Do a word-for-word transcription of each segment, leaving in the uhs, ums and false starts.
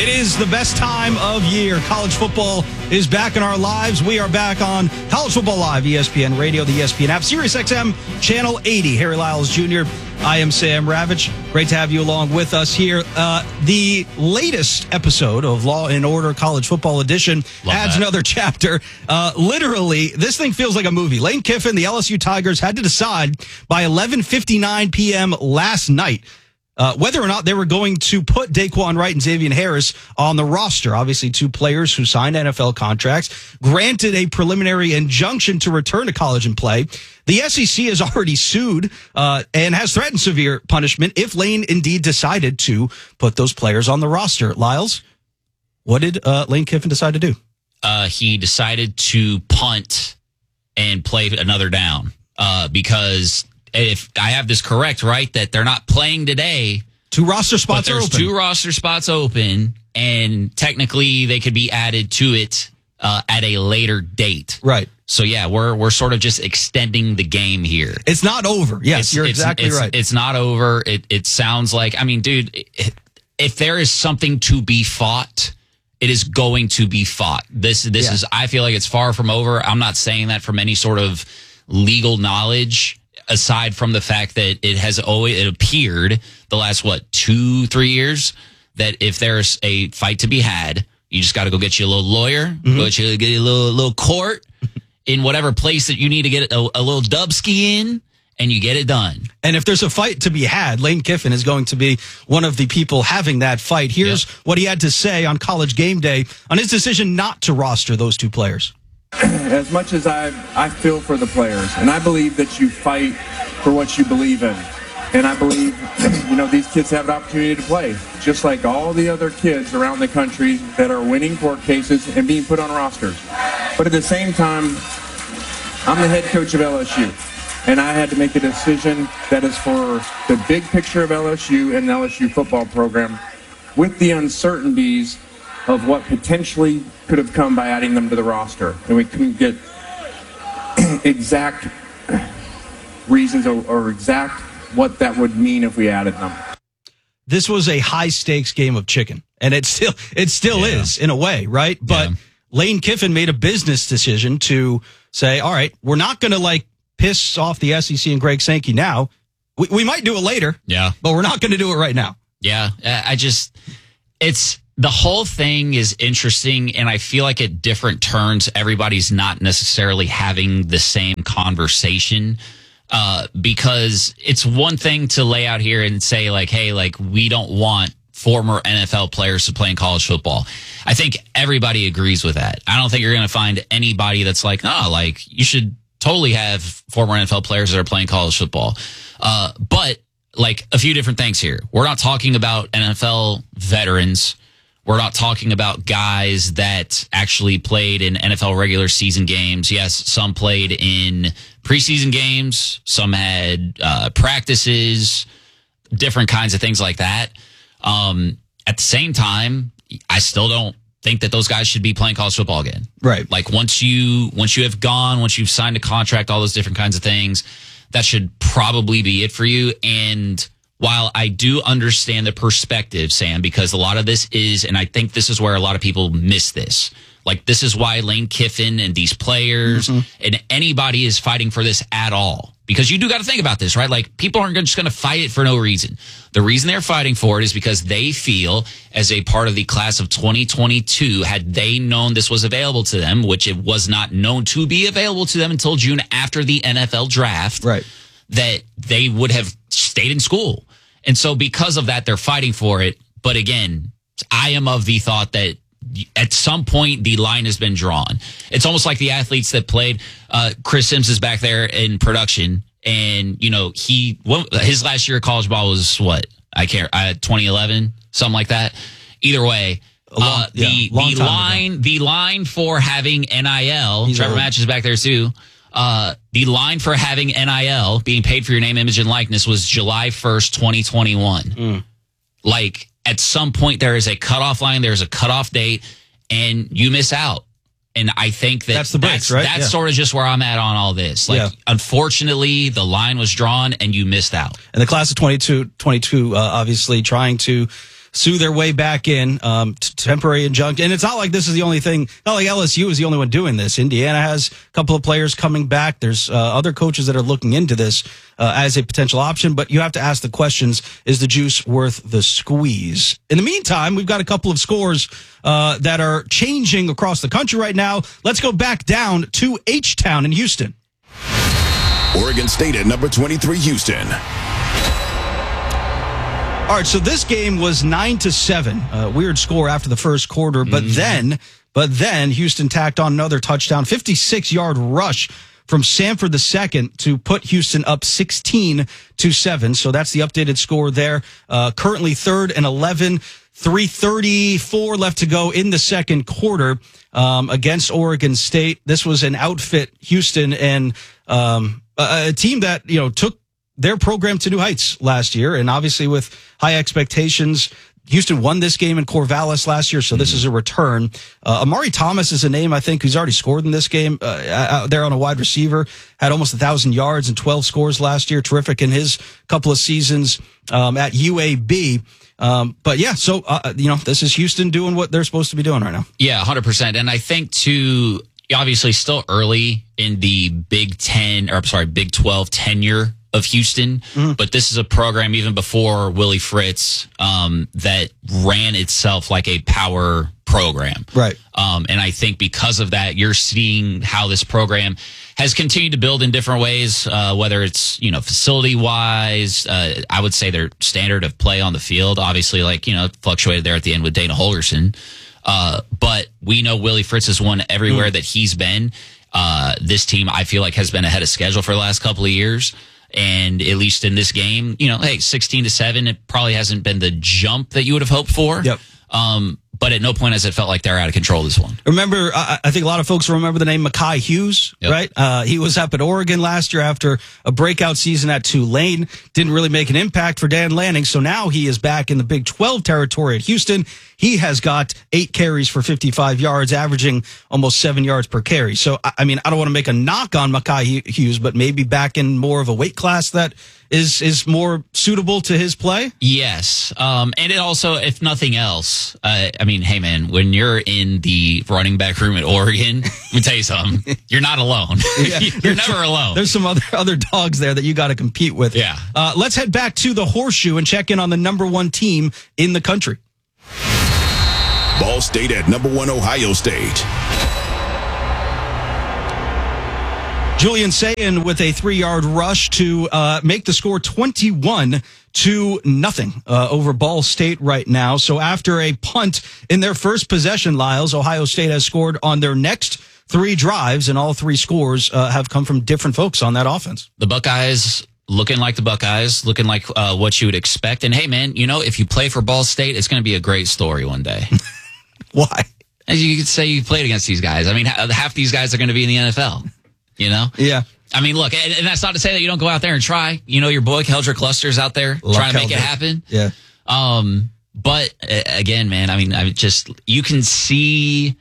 is the best time of year. College football is back in our lives. We are back on College Football Live, E S P N Radio, the E S P N app, Sirius X M, Channel eighty. Harry Lyles Junior I am Sam Ravitch. Great to have you along with us here. Uh, the latest episode of Law and Order College Football Edition Love adds that. another chapter. Uh, literally, this thing feels like a movie. Lane Kiffin, the L S U Tigers, had to decide by eleven fifty-nine p.m. last night Uh, whether or not they were going to put Daquan Wright and Xavier Harris on the roster. Obviously, two players who signed N F L contracts, granted a preliminary injunction to return to college and play. The S E C has already sued uh, and has threatened severe punishment if Lane indeed decided to put those players on the roster. Lyles, what did uh, Lane Kiffin decide to do? Uh, he decided to punt and play another down uh, because... if I have this correct, right, that they're not playing today. Two roster spots but are there's open. two roster spots open, and technically they could be added to it uh, at a later date. Right. So, yeah, we're we're sort of just extending the game here. It's not over. Yes, It's- you're it's- exactly it's- right. It's not over. It, it sounds like, I mean, dude, if there is something to be fought, it is going to be fought. This, this Yeah. is, I feel like it's far from over. I'm not saying that from any sort of legal knowledge, aside from the fact that it has always it appeared the last, what, two, three years, that if there's a fight to be had, you just got to go get you a little lawyer, Mm-hmm. go get you, get you a little, little court in whatever place that you need to get a, a little dubski in, and you get it done. And if there's a fight to be had, Lane Kiffin is going to be one of the people having that fight. Here's Yep. what he had to say on College Game Day on his decision not to roster those two players. As much as I I feel for the players, and I believe that you fight for what you believe in. And I believe, you know, these kids have an opportunity to play, just like all the other kids around the country that are winning court cases and being put on rosters. But at the same time, I'm the head coach of L S U, and I had to make a decision that is for the big picture of L S U and the L S U football program, with the uncertainties of what potentially could have come by adding them to the roster. And we couldn't get exact reasons or, or exact what that would mean if we added them. This was a high stakes game of chicken, and it still it still Yeah. is in a way, right? But Yeah. Lane Kiffin made a business decision to say, all right, we're not going to like piss off the S E C and Greg Sankey now. We, we might do it later, Yeah. but we're not going to do it right now. Yeah. I I just, it's, the whole thing is interesting, and I feel like at different turns, everybody's not necessarily having the same conversation. Uh, because it's one thing to lay out here and say, like, hey, like, we don't want former N F L players to play in college football. I think everybody agrees with that. I don't think you're going to find anybody that's like, no, like, you should totally have former N F L players that are playing college football. Uh, but, like, a few different things here. We're not talking about N F L veterans. We're not talking about guys that actually played in N F L regular season games. Yes, some played in preseason games. Some had uh, practices, different kinds of things like that. Um, at the same time, I still don't think that those guys should be playing college football again. Right. Like once you once you have gone, once you've signed a contract, all those different kinds of things, that should probably be it for you. And while I do understand the perspective, Sam, because a lot of this is, and I think this is where a lot of people miss this. Like, this is why Lane Kiffin and these players mm-hmm. and anybody is fighting for this at all. Because you do got to think about this, right? Like, people aren't just going to fight it for no reason. The reason they're fighting for it is because they feel, as a part of the class of twenty twenty-two, had they known this was available to them, which it was not known to be available to them until June after the N F L draft, right, that they would have stayed in school. And so because of that, they're fighting for it. But again, I am of the thought that at some point the line has been drawn. It's almost like the athletes that played. Uh, Chris Sims is back there in production, and you know he well, his last year of college ball was what I can't uh, twenty eleven, something like that. Either way, long, uh, yeah, the long the time line ago. the line for having N I L. He's Trevor old. Match is back there too. Uh, the line for having N I L, being paid for your name, image, and likeness, was July first, twenty twenty-one. Mm. Like, at some point, there is a cutoff line, there's a cutoff date, and you miss out. And I think that That's the breaks, that's, right? that's Yeah. sort of just where I'm at on all this. Like, Yeah. unfortunately, the line was drawn, and you missed out. And the class of twenty-two, twenty-two uh, obviously trying to sue their way back in, um, t- temporary injunction. And it's not like this is the only thing. Not like L S U is the only one doing this. Indiana has a couple of players coming back. There's uh, other coaches that are looking into this uh, as a potential option. But you have to ask the questions: is the juice worth the squeeze? In the meantime, we've got a couple of scores uh, that are changing across the country right now. Let's go back down to H-Town in Houston. Oregon State at number twenty-three, Houston. All right, so this game was nine to seven. Uh, weird score after the first quarter, but mm. then, but then Houston tacked on another touchdown, fifty-six yard rush from Sanford the second to put Houston up sixteen to seven. So that's the updated score there. Uh, currently third and eleven. three thirty-four left to go in the second quarter um, against Oregon State. This was an outfit, Houston, and um, a, a team that, you know, took their program to new heights last year. And obviously with high expectations, Houston won this game in Corvallis last year, so this mm-hmm. is a return. Uh, Amari Thomas is a name, I think, who's already scored in this game. Uh, out there on a wide receiver, had almost one thousand yards and twelve scores last year. Terrific in his couple of seasons um, at U A B. Um, but yeah, so, uh, you know, this is Houston doing what they're supposed to be doing right now. Yeah, one hundred percent. And I think, too, obviously still early in the Big Ten, or I'm sorry, Big twelve tenure of Houston, mm-hmm. but this is a program even before Willie Fritz um, that ran itself like a power program. Right. Um, and I think because of that, you're seeing how this program has continued to build in different ways, uh, whether it's, you know, facility wise, uh, I would say their standard of play on the field, obviously, like, you know, fluctuated there at the end with Dana Holgerson. Uh, but we know Willie Fritz has won everywhere mm-hmm. that he's been. Uh, this team, I feel like, has been ahead of schedule for the last couple of years. And at least in this game, you know, hey, sixteen to seven, it probably hasn't been the jump that you would have hoped for. Yep. Um, but at no point has it felt like they're out of control this one. Remember, I, I think a lot of folks remember the name Makai Hughes, yep. right? Uh, he was up at Oregon last year after a breakout season at Tulane. Didn't really make an impact for Dan Lanning, so now he is back in the Big twelve territory at Houston. He has got eight carries for fifty-five yards, averaging almost seven yards per carry. So, I mean, I don't want to make a knock on Makai Hughes, but maybe back in more of a weight class that is is more suitable to his play? Yes. Um, and it also, if nothing else, uh, I mean, hey, man, when you're in the running back room at Oregon, let me tell you something. You're not alone. Yeah, you're never alone. There's some other, other dogs there that you got to compete with. Yeah. Uh, let's head back to the Horseshoe and check in on the number one team in the country. Ball State at number one, Ohio State. Julian Sayin with a three-yard rush to uh, make the score twenty-one to nothing uh, over Ball State right now. So after a punt in their first possession, Lyles, Ohio State has scored on their next three drives, and all three scores uh, have come from different folks on that offense. The Buckeyes looking like the Buckeyes, looking like uh, what you would expect. And hey, man, you know, if you play for Ball State, it's going to be a great story one day. Why? As you could say, you played against these guys. I mean, half these guys are going to be in the N F L. You know? Yeah. I mean, look, and, and that's not to say that you don't go out there and try. You know, your boy Keldrick Luster's out there Love trying to Keldrick. make it happen. Yeah. Um, but uh, again, man, I mean, I mean, just you can see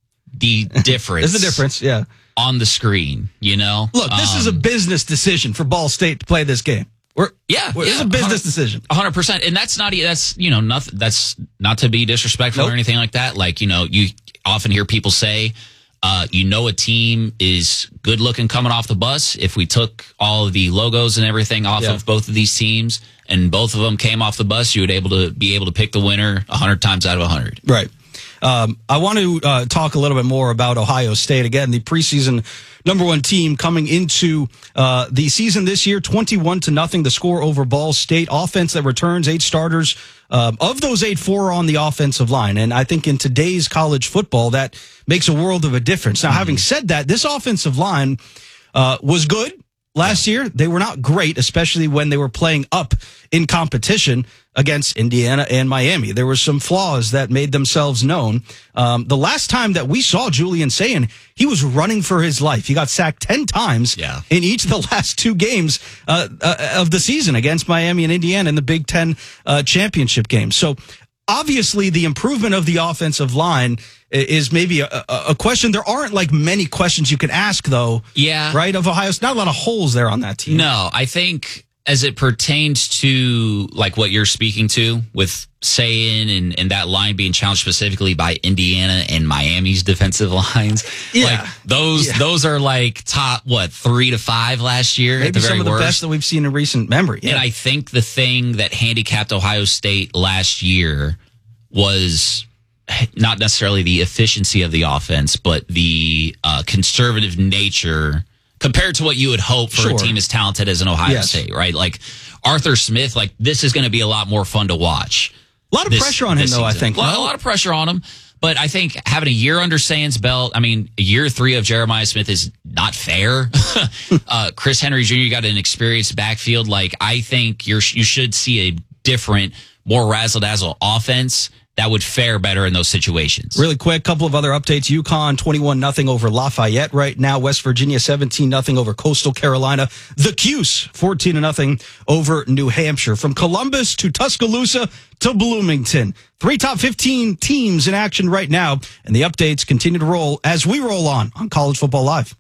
the difference. There's a difference, yeah. On the screen, you know? Look, this um, is a business decision for Ball State to play this game. We're, yeah, we're, yeah, it's a business decision. one hundred percent. And that's not, that's, you know, nothing, that's not to be disrespectful nope. or anything like that. Like, you know, you often hear people say, Uh, you know, a team is good looking coming off the bus. If we took all of the logos and everything off yeah. of both of these teams and both of them came off the bus, you would able to be able to pick the winner a hundred times out of a hundred. Right. Um, I want to uh, talk a little bit more about Ohio State. Again, the preseason number one team coming into uh, the season this year, twenty-one to nothing. The score over Ball State. Offense that returns eight starters. Um, of those eight, four are on the offensive line. And I think in today's college football, that makes a world of a difference. Now, mm-hmm. having said that, this offensive line uh, was good last year. They were not great, especially when they were playing up in competition against Indiana and Miami. There were some flaws that made themselves known. Um, the last time that we saw Julian Sayin, he was running for his life. He got sacked ten times yeah. in each of the last two games uh, uh, of the season against Miami and Indiana in the Big Ten uh, championship game. So obviously the improvement of the offensive line is maybe a, a, a question. There aren't like many questions you can ask, though. Yeah. Right? Of Ohio State. Not a lot of holes there on that team. No, I think as it pertains to like what you're speaking to with saying and, and that line being challenged specifically by Indiana and Miami's defensive lines, yeah. like those yeah. those are like top what three to five last year, maybe at the very some of the worst. best that we've seen in recent memory. Yeah. And I think the thing that handicapped Ohio State last year was not necessarily the efficiency of the offense, but the uh, conservative nature compared to what you would hope for sure. a team as talented as an Ohio yes. State, right? Like Arthur Smith, like this is going to be a lot more fun to watch. A lot of this, pressure on him, though, season. I think. A lot, a lot of pressure on him. But I think having a year under Sands' belt, I mean, year three of Jeremiah Smith is not fair. uh, Chris Henry Junior got an experienced backfield. Like, I think you're, you should see a different, more razzle-dazzle offense that would fare better in those situations. Really quick, couple of other updates. UConn twenty-one nothing over Lafayette right now. West Virginia seventeen nothing over Coastal Carolina. The Cuse fourteen nothing over New Hampshire. From Columbus to Tuscaloosa to Bloomington. Three top fifteen teams in action right now, and the updates continue to roll as we roll on on College Football Live.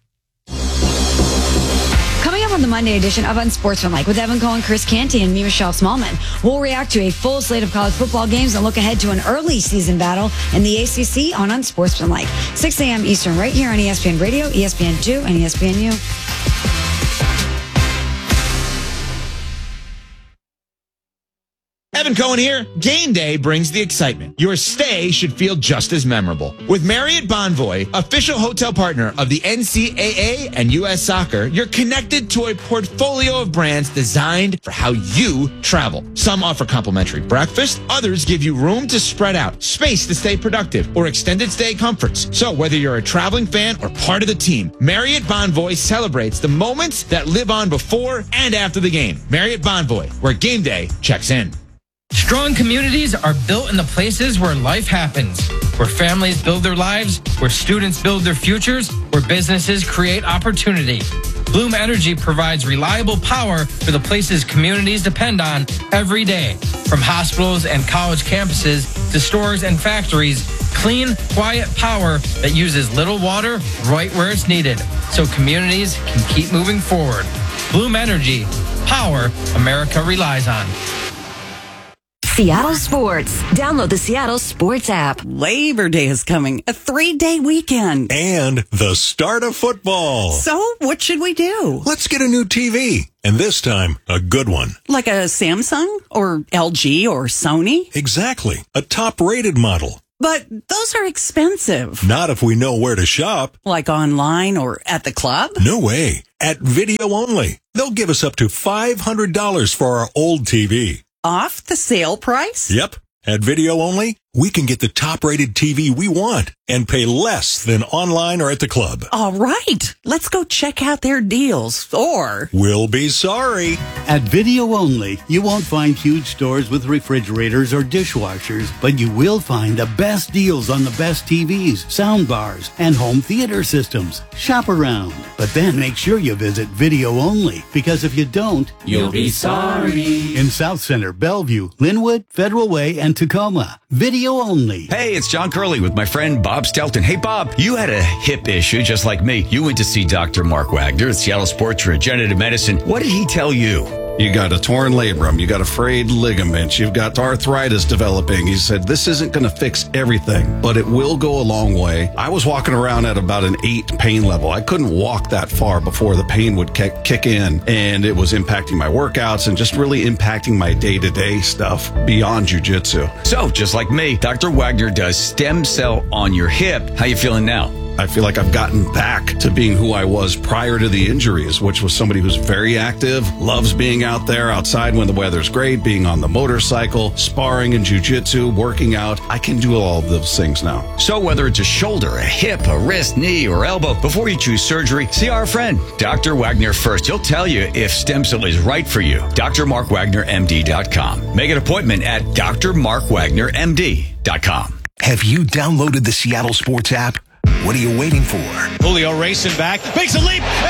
Coming up on the Monday edition of Unsportsmanlike with Evan Cohen, Chris Canty, and me, Michelle Smallman, we'll react to a full slate of college football games and look ahead to an early season battle in the A C C on Unsportsmanlike. six a.m. Eastern right here on E S P N Radio, E S P N two, and E S P N U. Evan Cohen here. Game day brings the excitement. Your stay should feel just as memorable. With Marriott Bonvoy, official hotel partner of the N C double A and U S Soccer, you're connected to a portfolio of brands designed for how you travel. Some offer complimentary breakfast, others give you room to spread out, space to stay productive, or extended stay comforts. So whether you're a traveling fan or part of the team, Marriott Bonvoy celebrates the moments that live on before and after the game. Marriott Bonvoy, where game day checks in. Strong communities are built in the places where life happens, where families build their lives, where students build their futures, where businesses create opportunity. Bloom Energy provides reliable power for the places communities depend on every day. From hospitals and college campuses to stores and factories, clean, quiet power that uses little water right where it's needed, so communities can keep moving forward. Bloom Energy, power America relies on. Seattle Sports. Download the Seattle Sports app. Labor Day is coming, a three-day weekend. And the start of football. So, what should we do? Let's get a new T V. And this time, a good one. Like a Samsung or L G or Sony? Exactly. A top-rated model. But those are expensive. Not if we know where to shop. Like online or at the club? No way. At Video Only. They'll give us up to five hundred dollars for our old T V. Off the sale price? Yep. At Video Only, we can get the top-rated T V we want and pay less than online or at the club. All right. Let's go check out their deals, or we'll be sorry. At Video Only, you won't find huge stores with refrigerators or dishwashers, but you will find the best deals on the best T Vs, sound bars, and home theater systems. Shop around, but then make sure you visit Video Only, because if you don't, you'll be sorry. In South Center, Bellevue, Linwood, Federal Way, and Tacoma. Video Only. Hey, it's John Curley with my friend Bob Stelton. Hey, Bob, you had a hip issue just like me. You went to see Doctor Mark Wagner at Seattle Sports Regenerative Medicine. What did he tell you? You got a torn labrum. You got a frayed ligament. You've got arthritis developing. He said, this isn't going to fix everything, but it will go a long way. I was walking around at about an eight pain level. I couldn't walk that far before the pain would kick, kick in, and it was impacting my workouts and just really impacting my day-to-day stuff beyond jiu-jitsu. So, just like me, Doctor Wagner does stem cell on your hip. How you feeling now? I feel like I've gotten back to being who I was prior to the injuries, which was somebody who's very active, loves being out there outside when the weather's great, being on the motorcycle, sparring in jiu-jitsu, working out. I can do all of those things now. So whether it's a shoulder, a hip, a wrist, knee, or elbow, before you choose surgery, see our friend, Doctor Wagner first. He'll tell you if stem cell is right for you. D R Mark Wagner M D dot com. Make an appointment at D R Mark Wagner M D dot com. Have you downloaded the Seattle Sports app? What are you waiting for? Julio racing back, makes a leap,